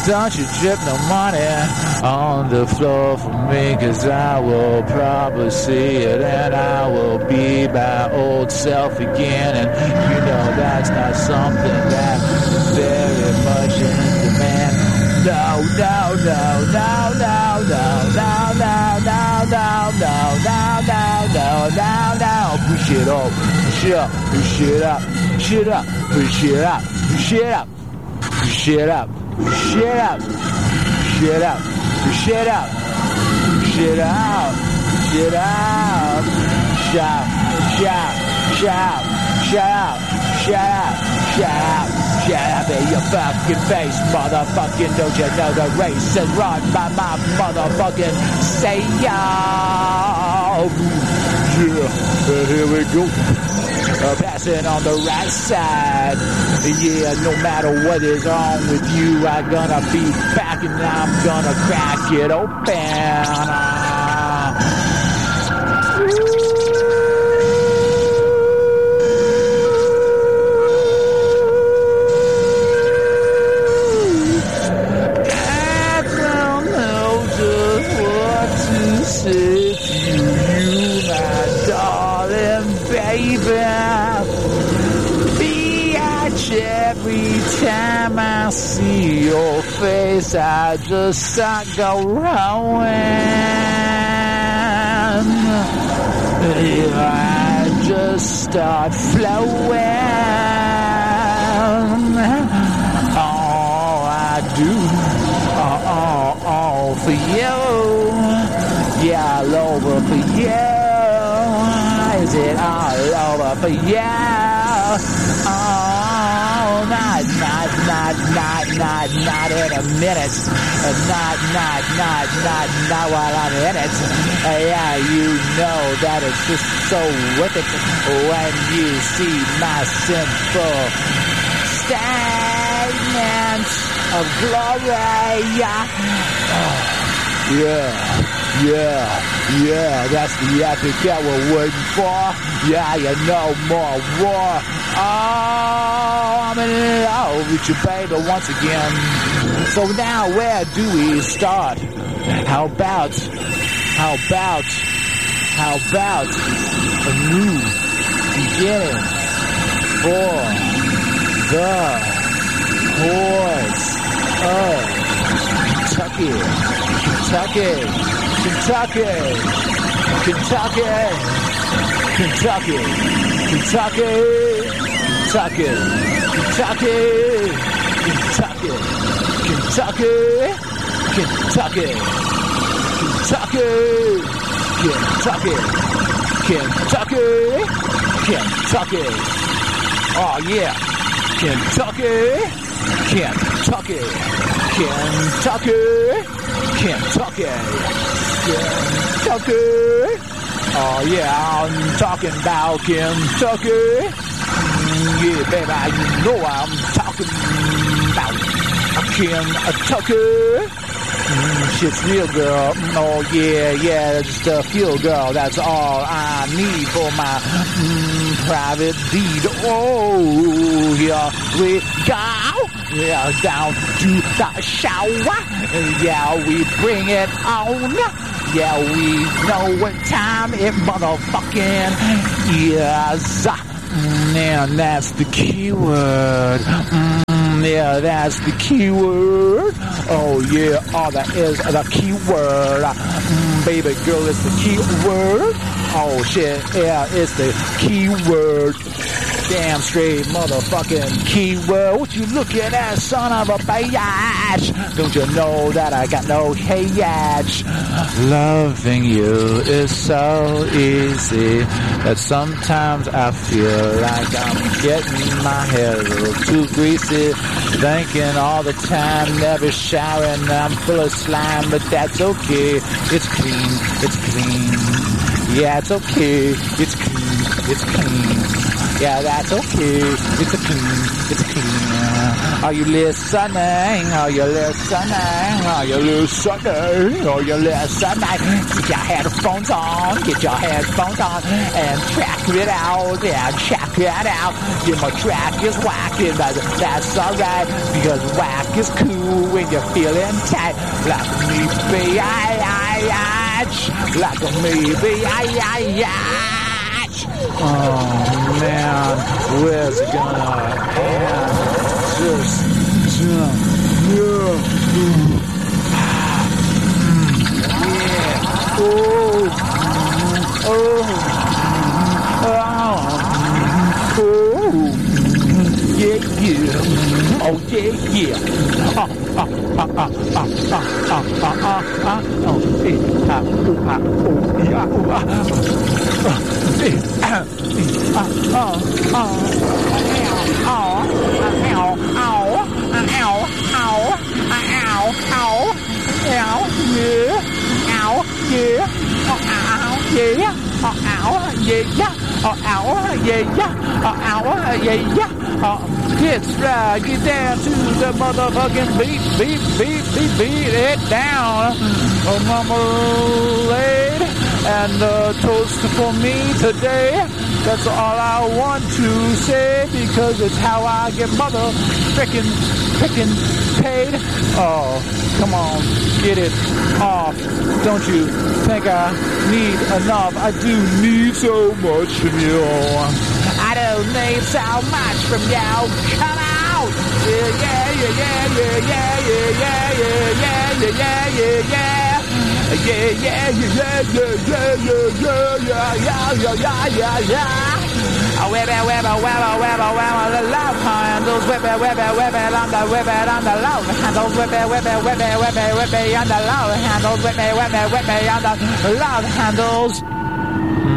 Don't you drip no money on the floor for me, 'cause I will probably see it and I will be my old self again. And you know that's not something that is very much in demand. No, no, no, no, no, no, no, no, no, no, no, no, no, no, no. Push it up, push it up, push it up, push it up, push it up, push it up, push it up, push it up, push it up, push it up, push it out, push it out. Shout, shout, shout, shout, shout, shout, shout in your fucking face, motherfucking. Don't you know the race is run by my motherfucking say yo? Yeah, and here we go. Passing on the right side. Yeah, no matter what is wrong with you, I'm gonna be back and I'm gonna crack it open. I don't know just what to say to you, my darling baby. Every time I see your face, I just start going. I just start flowing. All I do, all for you. Yeah, all over for you. Is it all over for you? Oh, not in a minute. Not while I'm in it. Yeah, you know that it's just so worth it when you see my simple statement of glory. Yeah, that's the epic that we're waiting for. Yeah, you know more war. Oh, I'm in love with you, baby, once again. So now where do we start? How about a new beginning for the horse of Kentucky. Oh yeah, Kentucky. Oh yeah, I'm talking about Kentucky. Yeah, baby, you know I'm talking about Kentucky. Shit's real, girl. Oh yeah, just a feel, girl. That's all I need for my private deed. Oh, here we go. Yeah, down to the shower. Yeah, we bring it on. Yeah, we know what time it motherfucking is. And that's the keyword. Yeah, that's the keyword. Oh yeah, all that is the keyword. Baby girl, it's the keyword. Oh shit, yeah, it's the keyword. Damn straight motherfucking keyword. What you looking at, son of a bitch? Don't you know that I got no hatch? Loving you is so easy that sometimes I feel like I'm getting my hair a little too greasy. Thinking all the time, never showering. I'm full of slime, but that's okay. It's clean. Yeah, it's okay. It's clean. Yeah, that's okay. It's clean. Are you listening? Are you listening? Are you listening? Are you listening? Get your headphones on. Get your headphones on and check it out. Yeah, check it out. Yeah, my track is whacking, but that's alright because whack is cool when you're feeling tight. Like me, bitch. Like me, bitch. Oh man, where's it gonna end? Just yeah. Oh yeah, yeah. It's right, get down to the motherfucking beat it down. Marmalade and toast for me today. That's all I want to say because it's how I get frickin' paid. Oh, come on, get it off. Don't you think I need enough? I do need so much from you. I don't need so much from you. Come out. Yeah, yeah, yeah, yeah, yeah, yeah, yeah, yeah, yeah, yeah, yeah, yeah. Yeah, yeah, yeah, yeah, yeah, yeah. Whip it, the love handles. Whip it on the love handles. Whip it on the love handles. Whip it on the love handles.